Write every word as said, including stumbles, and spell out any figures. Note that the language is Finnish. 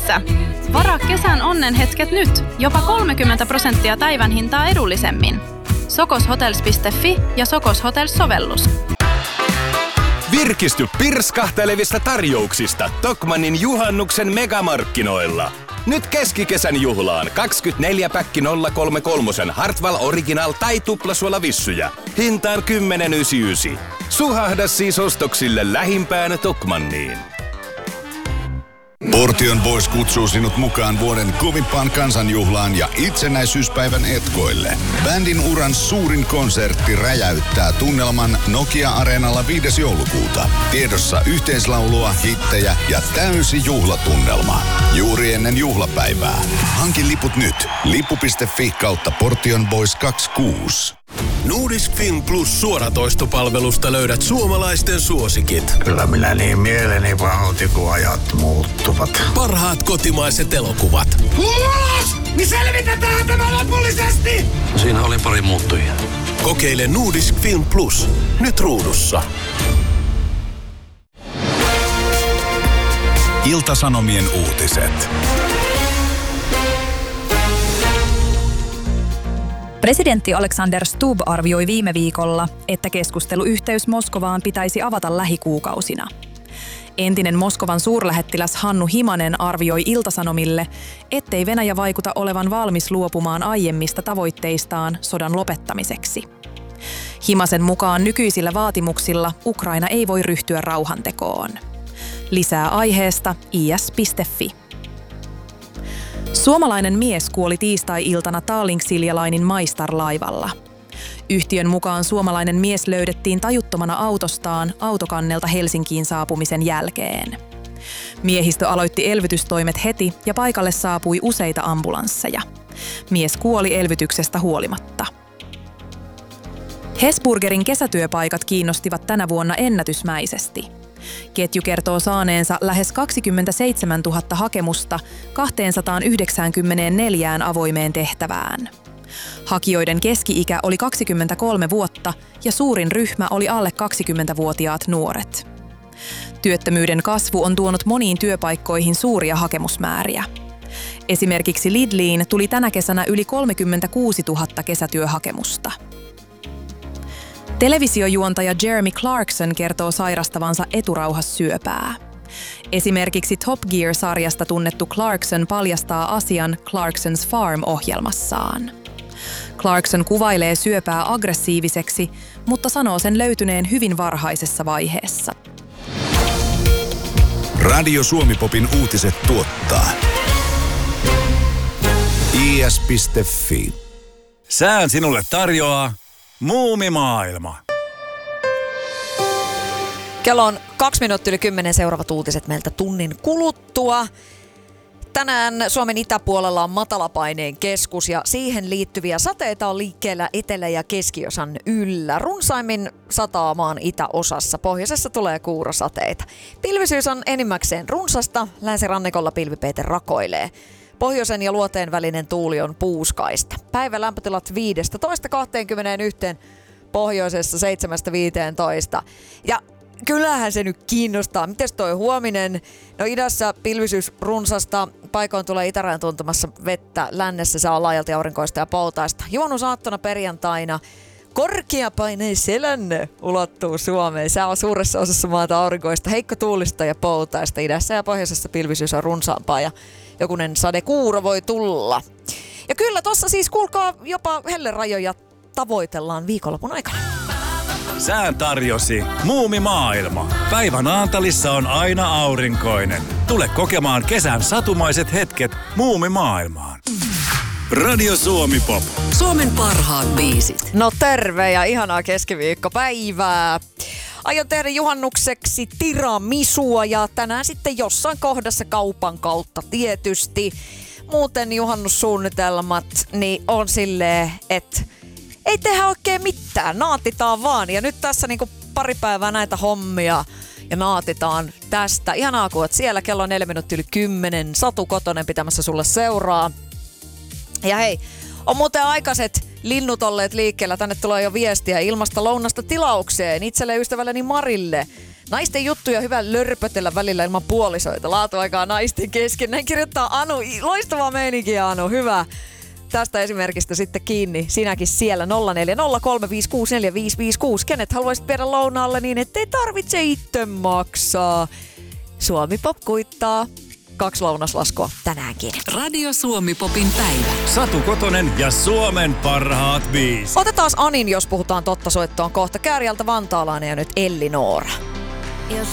Helsingissä. Varaa kesän onnenhetket nyt, jopa kolmekymmentä prosenttia päivän hintaa edullisemmin. sokoshotels piste fi ja Sokos Hotels-sovellus. Virkisty pirskahtelevista tarjouksista Tokmannin juhannuksen megamarkkinoilla. Nyt keskikesän juhlaan kaksikymmentäneljä päkki nolla kolme kolme Hartwall Original tai tuplasuolavissyjä. Hintaan kymmenen yhdeksänkymmentäyhdeksän. Suhahda siis ostoksille lähimpään Tokmanniin. Portion Boys kutsuu sinut mukaan vuoden kovimpaan kansanjuhlaan ja itsenäisyyspäivän etkoille. Bändin uran suurin konsertti räjäyttää tunnelman Nokia-areenalla viides joulukuuta. Tiedossa yhteislaulua, hittejä ja täysi juhlatunnelma. Juuri ennen juhlapäivää. Hanki liput nyt. lippu piste fi kautta Portion Boys kaksikymmentäkuusi. Nordisk Film Plus suoratoistopalvelusta löydät suomalaisten suosikit. Kyllä minä niin mieleni pahoitin, kun ajat muuttuvat. Parhaat kotimaiset elokuvat. Ulos! Niin selvitetään tämä lopullisesti! Siinä oli pari muuttujia. Kokeile Nordisk Film Plus. Nyt ruudussa. Ilta-Sanomien uutiset. Presidentti Alexander Stubb arvioi viime viikolla, että keskusteluyhteys Moskovaan pitäisi avata lähikuukausina. Entinen Moskovan suurlähettiläs Hannu Himanen arvioi Ilta-Sanomille, ettei Venäjä vaikuta olevan valmis luopumaan aiemmista tavoitteistaan sodan lopettamiseksi. Himasen mukaan nykyisillä vaatimuksilla Ukraina ei voi ryhtyä rauhantekoon. Lisää aiheesta i s piste fi. Suomalainen mies kuoli tiistai-iltana Tallink-Silja Linen MyStar-laivalla. Yhtiön mukaan suomalainen mies löydettiin tajuttomana autostaan autokannelta Helsinkiin saapumisen jälkeen. Miehistö aloitti elvytystoimet heti ja paikalle saapui useita ambulansseja. Mies kuoli elvytyksestä huolimatta. Hesburgerin kesätyöpaikat kiinnostivat tänä vuonna ennätysmäisesti. Ketju kertoo saaneensa lähes kaksikymmentäseitsemäntuhatta hakemusta kaksisataayhdeksänkymmentäneljä avoimeen tehtävään. Hakijoiden keski-ikä oli kaksikymmentäkolme vuotta ja suurin ryhmä oli alle kaksikymmentävuotiaat nuoret. Työttömyyden kasvu on tuonut moniin työpaikkoihin suuria hakemusmääriä. Esimerkiksi Lidliin tuli tänä kesänä yli kolmekymmentäkuusituhatta kesätyöhakemusta. Televisiojuontaja Jeremy Clarkson kertoo sairastavansa eturauhassyöpää. Esimerkiksi Top Gear-sarjasta tunnettu Clarkson paljastaa asian Clarkson's Farm-ohjelmassaan. Clarkson kuvailee syöpää aggressiiviseksi, mutta sanoo sen löytyneen hyvin varhaisessa vaiheessa. Radio Suomi-popin uutiset tuottaa i s piste fi. Sään sinulle tarjoaa Muumimaailma. Kello on kaksi minuuttia yli kymmenen, seuraavat uutiset meiltä tunnin kuluttua. Tänään Suomen itäpuolella on matalapaineen keskus ja siihen liittyviä sateita on liikkeellä etelä- ja keskiosan yllä. Runsaimmin sataa maan itäosassa, pohjoisessa tulee kuurosateita. Pilvisyys on enimmäkseen runsasta, länsirannikolla pilvipeite rakoilee. Pohjoisen ja luoteen välinen tuuli on puuskaista. Päivän lämpötilat viisitoista kaksikymmentäyksi, pohjoisessa seitsemästä viiteentoista. Ja kyllähän se nyt kiinnostaa. Mites toi huominen? No idässä pilvisyys runsasta, paikoin tulee itärajan tuntumassa vettä, lännessä saa laajalti aurinkoista ja poutaista. Juhannusaattona perjantaina korkeapaineen selänne ulottuu Suomeen. Sää on suuressa osassa maata aurinkoista, heikko tuulista ja poutaista. Idässä ja pohjoisessa pilvisyys on runsaampaa ja jokunen sadekuuro voi tulla. Ja kyllä tossa siis kuulkaa jopa hellerajoja tavoitellaan viikonlopun aikana. Sään tarjosi Muumimaailma. Päivä Naantalissa on aina aurinkoinen. Tule kokemaan kesän satumaiset hetket Muumimaailmaan. Radio Suomi Pop. Suomen parhaat biisit. No terve ja ihanaa keskiviikkopäivää. Aion tehdä juhannukseksi tiramisua ja tänään sitten jossain kohdassa kaupan kautta tietysti. Muuten juhannussuunnitelmat niin on silleen, että ei tehdä oikein mitään, naatitaan vaan. Ja nyt tässä niinku pari päivää näitä hommia ja naatitaan tästä. Ihanaa, kun oot siellä, kello on neljä minuuttia yli kymmenen. Satu Kotonen pitämässä sulle seuraa. Ja hei, on muuten aikaiset linnut olleet liikkeellä. Tänne tulee jo viestiä ilmasta lounasta tilaukseen itselle ystävälleni Marille. Naisten juttuja hyvä lörpötellä välillä ilman puolisoita. Laatuaikaa naisten kesken. Näin kirjoittaa Anu. Loistavaa meininkiä, Anu. Hyvä. Tästä esimerkistä sitten kiinni. Sinäkin siellä nolla neljä nolla kolme viisi kuusi neljä viisi viisi kuusi. Kenet haluaisit viedä lounaalle niin, ettei tarvitse itse maksaa? Suomi Pop kuittaa. Kaksi lounaslaskua tänäänkin. Radio Suomi Popin päivä. Satu Kotonen ja Suomen parhaat biisit. Otetaan Anin, jos puhutaan totta soittoon kohta. Kääriältä Vantaalaan ja nyt Elli Noora. Jos